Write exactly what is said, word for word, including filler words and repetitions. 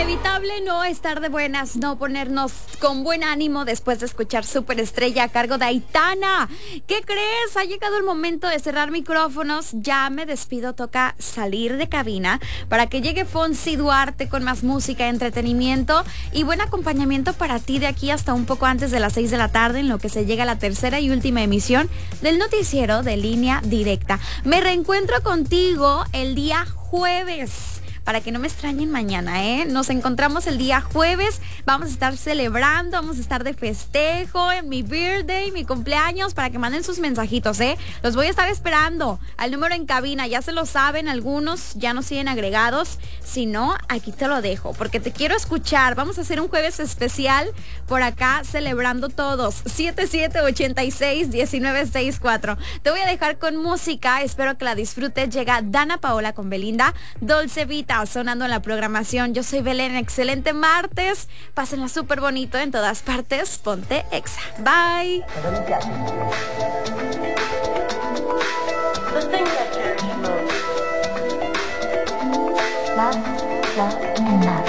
inevitable no estar de buenas, no ponernos con buen ánimo después de escuchar Superestrella a cargo de Aitana. ¿Qué crees? Ha llegado el momento de cerrar micrófonos. Ya me despido, toca salir de cabina para que llegue Fonsi Duarte con más música, entretenimiento y buen acompañamiento para ti de aquí hasta un poco antes de las seis de la tarde, en lo que se llega a la tercera y última emisión del noticiero de Línea Directa. Me reencuentro contigo el día jueves. Para que no me extrañen mañana, ¿eh? Nos encontramos el día jueves, vamos a estar celebrando, vamos a estar de festejo en mi birthday, mi cumpleaños, para que manden sus mensajitos, ¿eh? Los voy a estar esperando al número en cabina, ya se lo saben, algunos ya nos siguen agregados, si no, aquí te lo dejo, porque te quiero escuchar. Vamos a hacer un jueves especial por acá, celebrando todos. siete siete ocho seis, uno nueve seis cuatro. Te voy a dejar con música, espero que la disfrutes. Llega Dana Paola con Belinda, Dolce Vita sonando en la programación. Yo soy Belén, excelente martes, pásenla súper bonito en todas partes, ponte Exa. Bye. Love, love, and love.